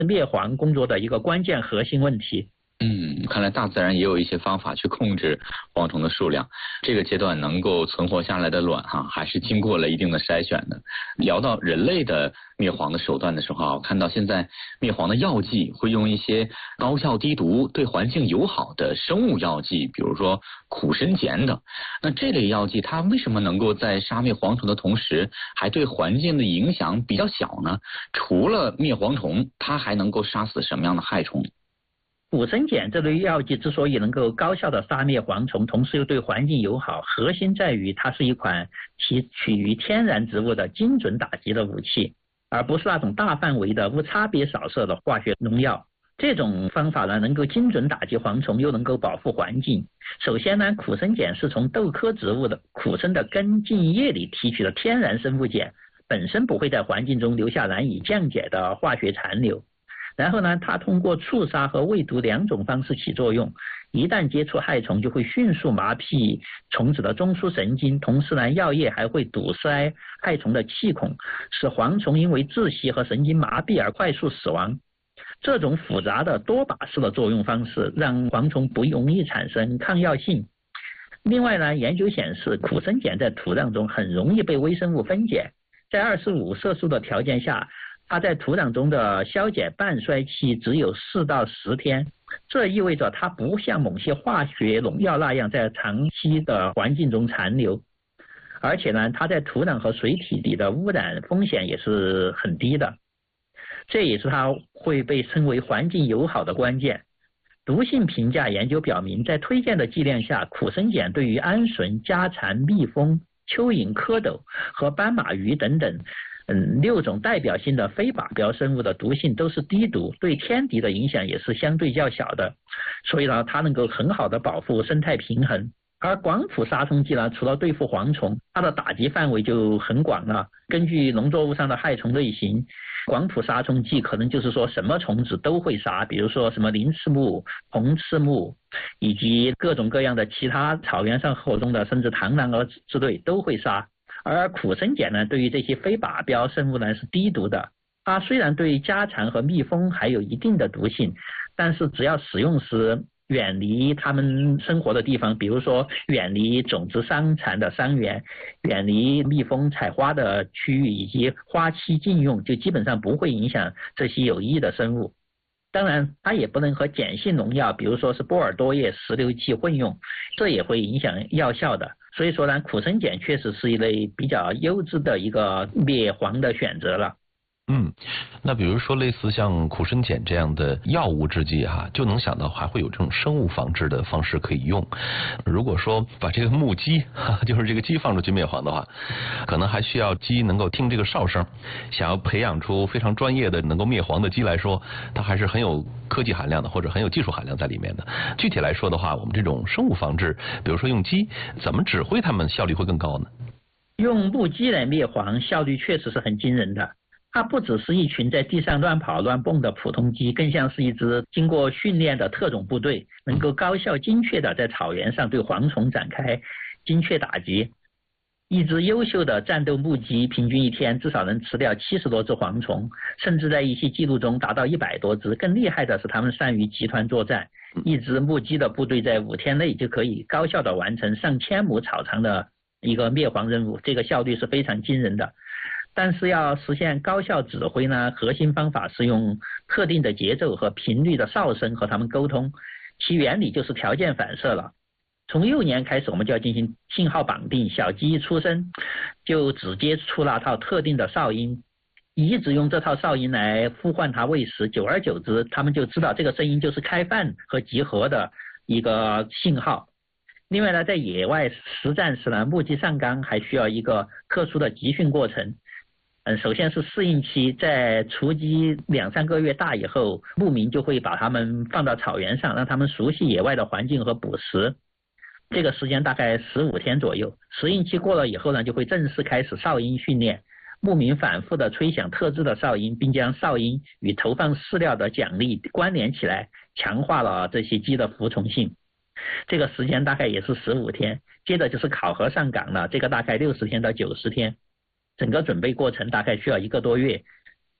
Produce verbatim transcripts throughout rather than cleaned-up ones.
灭蝗工作的一个关键核心问题。 嗯，看来大自然也有一些方法去控制蝗虫的数量。这个阶段能够存活下来的卵哈、啊，还是经过了一定的筛选的。聊到人类的灭蝗的手段的时候啊，我看到现在灭蝗的药剂会用一些高效低毒、对环境友好的生物药剂，比如说苦参碱等。那这类药剂它为什么能够在杀灭蝗虫的同时，还对环境的影响比较小呢？除了灭蝗虫，它还能够杀死什么样的害虫？ 苦参碱这类药剂之所以能够高效的杀灭蝗虫，同时又对环境友好，核心在于它是一款提取于天然植物的精准打击的武器，而不是那种大范围的无差别扫射的化学农药。这种方法呢，能够精准打击蝗虫，又能够保护环境。首先呢，苦参碱是从豆科植物的苦参的根茎叶里提取的天然生物碱，本身不会在环境中留下难以降解的化学残留。然后呢，它通过触杀和喂毒两种方式起作用，一旦接触害虫就会迅速麻痹虫子的中枢神经，同时呢，药液还会堵塞害虫的气孔，使蝗虫因为窒息和神经麻痹而快速死亡。这种复杂的多靶式的作用方式让蝗虫不容易产生抗药性。另外呢，研究显示苦参碱在土壤中很容易被微生物分解，在二十五摄氏度的条件下，它在土壤中的消解半衰期只有四到十天，这意味着它不像某些化学农药那样在长期的环境中残留，而且呢，它在土壤和水体里的污染风险也是很低的，这也是它会被称为环境友好的关键。毒性评价研究表明，在推荐的剂量下，苦参碱对于鹌鹑、家蚕、蜜蜂、蚯蚓、蝌蚪和斑马鱼等等嗯，六种代表性的非靶标生物的毒性都是低毒，对天敌的影响也是相对较小的，所以呢，它能够很好的保护生态平衡。而广谱杀虫剂呢，除了对付蝗虫，它的打击范围就很广了。根据农作物上的害虫类型，广谱杀虫剂可能就是说什么虫子都会杀，比如说什么鳞翅目、红翅目，以及各种各样的其他草原上活动的，甚至螳螂蛾之类都会杀。而苦参碱呢，对于这些非靶标生物呢是低毒的。它虽然对家蚕和蜜蜂还有一定的毒性，但是只要使用时远离它们生活的地方，比如说远离种子伤残的伤源，远离蜜蜂采花的区域，以及花期禁用，就基本上不会影响这些有益的生物。当然，它也不能和碱性农药，比如说是波尔多叶石榴剂混用，这也会影响药效的。所以说呢，苦参碱确实是一类比较优质的一个灭蝗的选择了。 嗯，那比如说类似像苦参碱这样的药物制剂哈、啊，就能想到还会有这种生物防治的方式可以用。如果说把这个木鸡，就是这个鸡放出去灭蝗的话，可能还需要鸡能够听这个哨声。想要培养出非常专业的能够灭蝗的鸡来说，它还是很有科技含量的，或者很有技术含量在里面的。具体来说的话，我们这种生物防治，比如说用鸡，怎么指挥它们效率会更高呢？ 用木鸡来灭蝗效率确实是很惊人的。它不只是一群在地上乱跑乱蹦的普通鸡，更像是一支经过训练的特种部队，能够高效精确的在草原上对蝗虫展开精确打击。一只优秀的战斗木鸡平均一天至少能吃掉七十多只蝗虫，甚至在一些记录中达到一百多只。更厉害的是，它们善于集团作战，一只木鸡的部队在五天内就可以高效的完成上千亩草场的一个灭蝗任务，这个效率是非常惊人的。但是要实现高效指挥呢，核心方法是用特定的节奏和频率的哨声和他们沟通，其原理就是条件反射了。从幼年开始，我们就要进行信号绑定，小鸡一出生就只接触那套特定的哨音，一直用这套哨音来呼唤它喂食，久而久之，他们就知道这个声音就是开饭和集合的一个信号。另外呢，在野外实战时呢，木鸡上岗还需要一个特殊的集训过程。嗯，首先是适应期，在雏鸡两三个月大以后，牧民就会把它们放到草原上，让它们熟悉野外的环境和捕食。这个时间大概十五天左右。适应期过了以后呢，就会正式开始哨音训练。牧民反复的吹响特制的哨音，并将哨音与投放饲料的奖励关联起来，强化了这些鸡的服从性。这个时间大概也是十五天。接着就是考核上岗了，这个大概六十天到九十天。整个准备过程大概需要一个多月。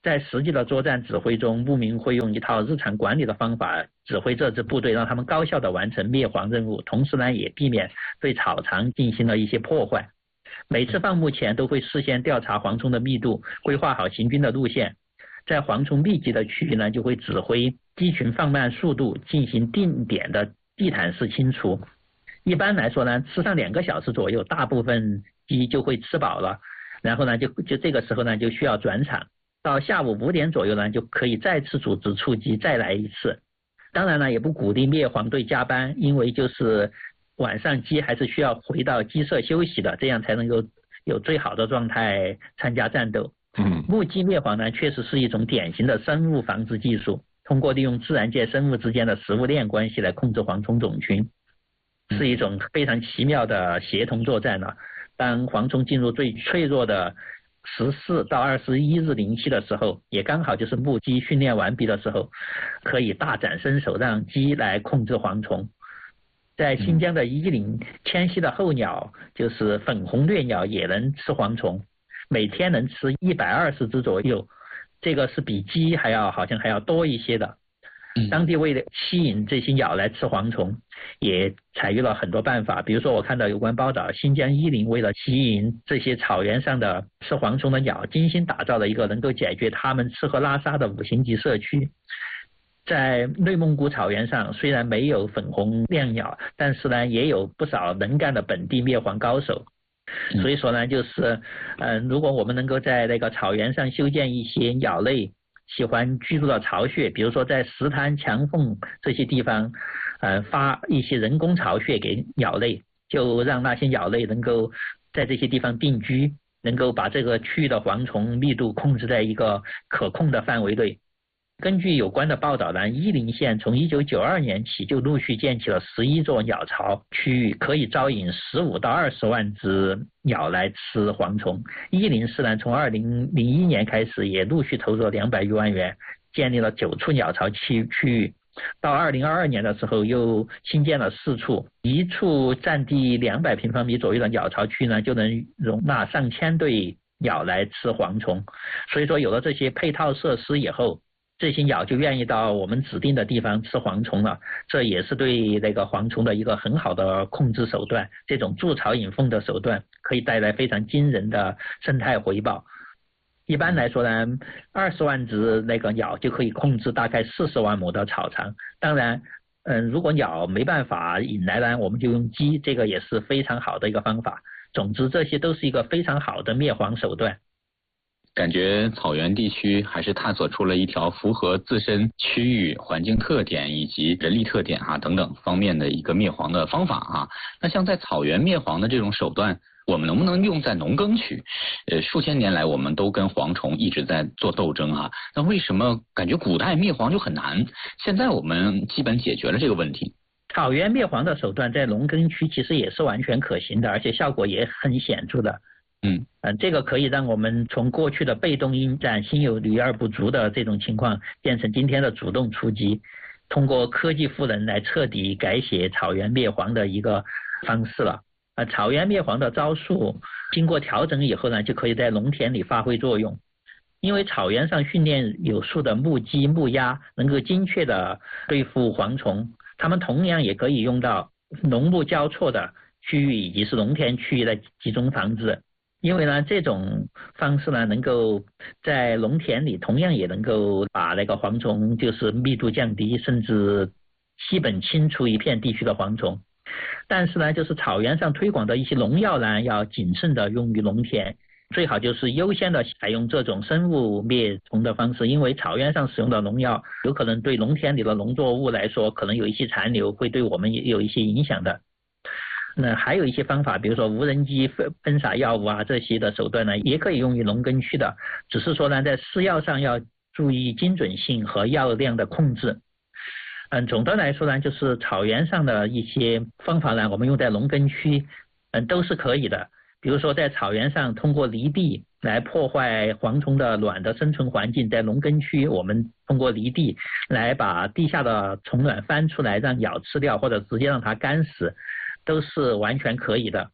在实际的作战指挥中，牧民会用一套日常管理的方法指挥这支部队，让他们高效地完成灭蝗任务，同时呢，也避免对草场进行了一些破坏。每次放牧前都会事先调查蝗虫的密度，规划好行军的路线。在蝗虫密集的区域呢，就会指挥鸡群放慢速度，进行定点的地毯式清除。一般来说呢，吃上两个小时左右，大部分鸡就会吃饱了，然后呢，就就这个时候呢，就需要转场。到下午五点左右呢，就可以再次组织出击，再来一次。当然了，也不鼓励灭蝗队加班，因为就是晚上鸡还是需要回到鸡舍休息的，这样才能够有最好的状态参加战斗。 嗯， 牧鸡灭蝗呢，确实是一种典型的生物防治技术，通过利用自然界生物之间的食物链关系来控制蝗虫种群，是一种非常奇妙的协同作战了。当蝗虫进入最脆弱的十四到二十一日龄期的时候，也刚好就是牧鸡训练完毕的时候，可以大展身手，让鸡来控制蝗虫。在新疆的伊林，迁徙的候鸟就是粉红掠鸟也能吃蝗虫，每天能吃一百二十只左右，这个是比鸡还要好像还要多一些的。当地为了吸引这些鸟来吃蝗虫，也采用了很多办法。比如说，我看到有关报道，新疆伊林为了吸引这些草原上的吃蝗虫的鸟，精心打造了一个能够解决它们吃喝拉撒的五星级社区。在内蒙古草原上，虽然没有粉红亮鸟，但是呢，也有不少能干的本地灭蝗高手。所以说呢，就是，嗯、呃，如果我们能够在那个草原上修建一些鸟类喜欢居住的巢穴，比如说在石滩、墙缝这些地方，呃，发一些人工巢穴给鸟类，就让那些鸟类能够在这些地方定居，能够把这个区域的蝗虫密度控制在一个可控的范围内。根据有关的报道呢，伊林县从一九九二年起就陆续建起了十一座鸟巢区域，可以招引十五到二十万只鸟来吃蝗虫。伊林市呢，从二零零一年开始也陆续投入了两百余万元，建立了九处鸟巢区区域。到二零二二年的时候，又新建了四处，一处占地两百平方米左右的鸟巢区呢，就能容纳上千对鸟来吃蝗虫。所以说，有了这些配套设施以后，这些鸟就愿意到我们指定的地方吃蝗虫了，这也是对那个蝗虫的一个很好的控制手段。这种筑巢引凤的手段可以带来非常惊人的生态回报。一般来说呢，二十万只那个鸟就可以控制大概四十万亩的草场。当然，嗯，如果鸟没办法引来呢，我们就用鸡，这个也是非常好的一个方法。总之，这些都是一个非常好的灭蝗手段。 感觉草原地区还是探索出了一条符合自身区域环境特点以及人力特点啊等等方面的一个灭蝗的方法啊。那像在草原灭蝗的这种手段，我们能不能用在农耕区？呃，数千年来我们都跟蝗虫一直在做斗争啊。那为什么感觉古代灭蝗就很难？现在我们基本解决了这个问题。 草原灭蝗的手段在农耕区其实也是完全可行的，而且效果也很显著的。 嗯， 呃，这个可以让我们从过去的被动应战、心有余而不足的这种情况，变成今天的主动出击，通过科技赋能来彻底改写草原灭蝗的一个方式了。呃，草原灭蝗的招数经过调整以后呢，就可以在农田里发挥作用。因为草原上训练有素的牧鸡、牧鸭能够精确的对付蝗虫，它们同样也可以用到农牧交错的区域以及是农田区域的集中防治。因为呢，这种方式呢，能够在农田里同样也能够把那个蝗虫就是密度降低，甚至基本清除一片地区的蝗虫。但是呢，就是草原上推广的一些农药呢，要谨慎的用于农田，最好就是优先的采用这种生物灭虫的方式，因为草原上使用的农药有可能对农田里的农作物来说，可能有一些残留，会对我们也有一些影响的。那还有一些方法，比如说无人机喷洒药物啊，这些的手段呢，也可以用于农耕区的，只是说呢，在施药上要注意精准性和药量的控制。嗯，总的来说呢，就是草原上的一些方法呢，我们用在农耕区，嗯，都是可以的。比如说在草原上通过犁地来破坏蝗虫的卵的生存环境，在农耕区我们通过犁地来把地下的虫卵翻出来，让鸟吃掉，或者直接让它干死，都是完全可以的。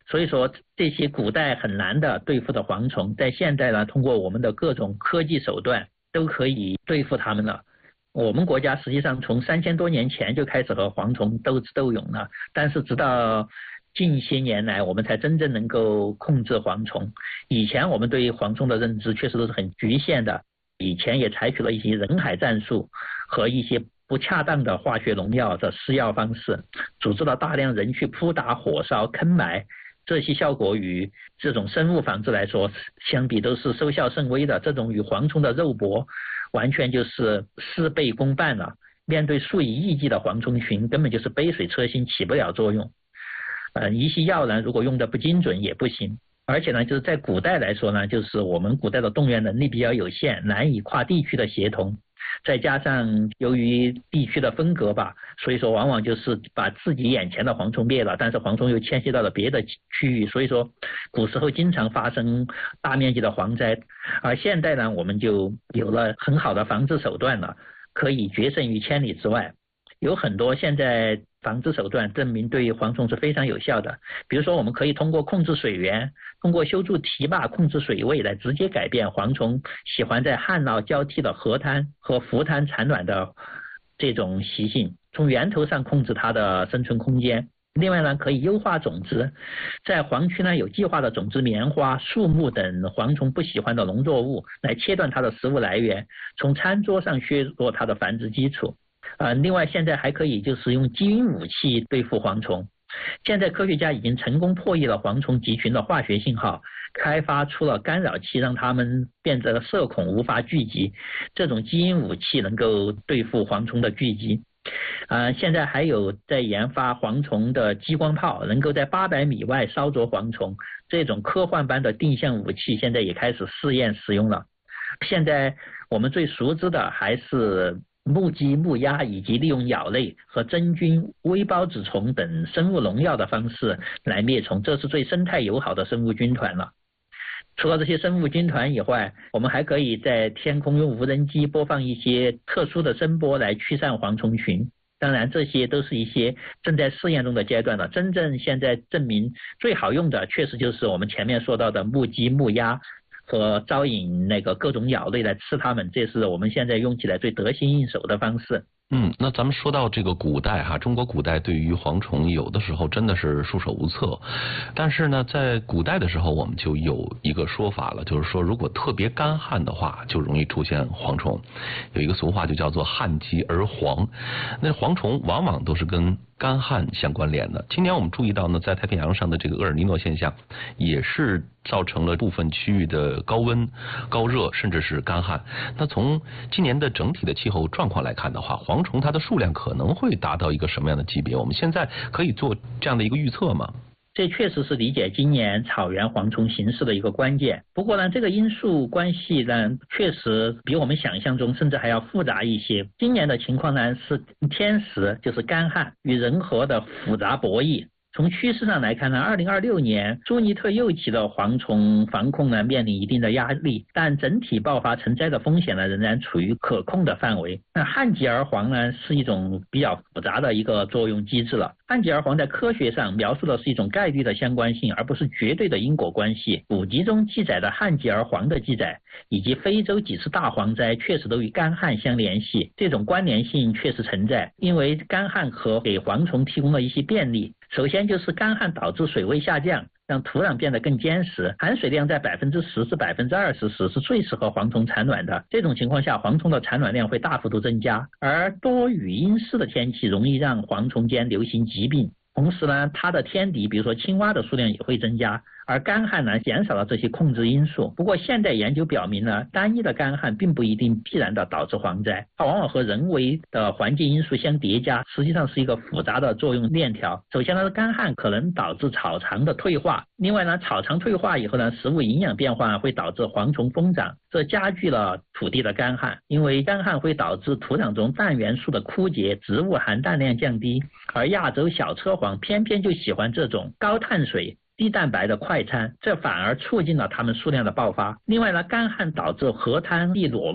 所以说这些古代很难的对付的蝗虫，在现代呢，通过我们的各种科技手段都可以对付它们了。我们国家实际上从三千多年前就开始和蝗虫斗智斗勇了，但是直到近些年来我们才真正能够控制蝗虫。以前我们对蝗虫的认知确实都是很局限的，以前也采取了一些人海战术和一些不恰当的化学农药的施药方式，组织了大量人去扑打、火烧、坑埋，这些效果与这种生物防治来说相比都是收效甚微的。这种与蝗虫的肉搏完全就是事倍功半了，面对数以亿计的蝗虫群，根本就是杯水车薪，起不了作用。呃，一些药呢，如果用的不精准也不行。而且呢，就是在古代来说呢，就是我们古代的动员能力比较有限，难以跨地区的协同，再加上由于地区的分隔吧，所以说往往就是把自己眼前的蝗虫灭了，但是蝗虫又迁徙到了别的区域，所以说古时候经常发生大面积的蝗灾。而现代呢，我们就有了很好的防治手段了，可以决胜于千里之外。有很多现在防治手段证明对蝗虫是非常有效的，比如说我们可以通过控制水源，通过修筑堤坝控制水位，来直接改变蝗虫喜欢在旱涝交替的河滩和浮滩产卵的这种习性，从源头上控制它的生存空间。另外呢，可以优化种植，在黄区呢有计划的种植棉花、树木等蝗虫不喜欢的农作物，来切断它的食物来源，从餐桌上削弱它的繁殖基础。呃，另外现在还可以就是用基因武器对付蝗虫。现在科学家已经成功破译了蝗虫集群的化学信号，开发出了干扰器，让它们变得社恐，无法聚集。这种基因武器能够对付蝗虫的聚集。呃，现在还有在研发蝗虫的激光炮，能够在八百米外烧灼蝗虫。这种科幻般的定向武器现在也开始试验使用了。现在我们最熟知的还是木鸡、木鸭，以及利用鸟类和真菌、微孢子虫等生物农药的方式来灭虫，这是最生态友好的生物军团了。除了这些生物军团以外，我们还可以在天空用无人机播放一些特殊的声波来驱散蝗虫群。当然这些都是一些正在试验中的阶段了，真正现在证明最好用的确实就是我们前面说到的木鸡、木鸭和招引那个各种鸟类来吃它们，这是我们现在用起来最得心应手的方式。 嗯，那咱们说到这个古代哈，中国古代对于蝗虫有的时候真的是束手无策，但是呢，在古代的时候我们就有一个说法了，就是说如果特别干旱的话，就容易出现蝗虫。有一个俗话就叫做旱极而蝗，那蝗虫往往都是跟干旱相关联的。今年我们注意到呢，在太平洋上的这个厄尔尼诺现象，也是造成了部分区域的高温、高热，甚至是干旱。那从今年的整体的气候状况来看的话，蝗虫它的数量可能会达到一个什么样的级别？我们现在可以做这样的一个预测吗？ 这确实是理解今年草原蝗虫形势的一个关键。不过呢，这个因素关系呢，确实比我们想象中甚至还要复杂一些。今年的情况呢，是天时，就是干旱与人和的复杂博弈。从趋势上来看呢，二零二六年朱尼特幼期的蝗虫防控呢面临一定的压力，但整体爆发成灾的风险呢仍然处于可控的范围。那旱极而蝗呢是一种比较复杂的一个作用机制了。旱极而蝗在科学上描述的是一种概率的相关性，而不是绝对的因果关系。古籍中记载的旱极而蝗的记载，以及非洲几次大蝗灾确实都与干旱相联系，这种关联性确实存在，因为干旱和给蝗虫提供了一些便利。首先就是干旱导致水位下降，让土壤变得更坚实，含水量在百分之十至百分之二十时是最适合蝗虫产卵的。这种情况下，蝗虫的产卵量会大幅度增加。而多雨阴湿的天气容易让蝗虫间流行疾病，同时呢，它的天敌，比如说青蛙的数量也会增加。而干旱呢，减少了这些控制因素。不过现代研究表明呢，单一的干旱并不一定必然的导致蝗灾，它往往和人为的环境因素相叠加，实际上是一个复杂的作用链条。首先呢，干旱可能导致草场的退化，另外呢，草场退化以后呢，食物营养变化会导致蝗虫疯长，这加剧了土地的干旱。因为干旱会导致土壤中氮元素的枯竭，植物含氮量降低，而亚洲小车蝗偏偏就喜欢这种高碳水低蛋白的快餐，这反而促进了它们数量的爆发。另外呢，干旱导致河滩地裸露，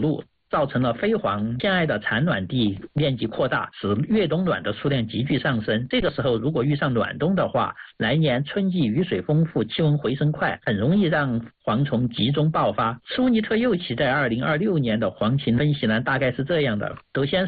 造成了飞黄偏爱的产卵地面积扩大，使越冬卵的数量急剧上升。这个时候如果遇上暖冬的话，来年春季雨水丰富，气温回升快，很容易让蝗虫集中爆发。舒尼特右奇在二零二六年的黄禽分析呢，大概是这样的：首先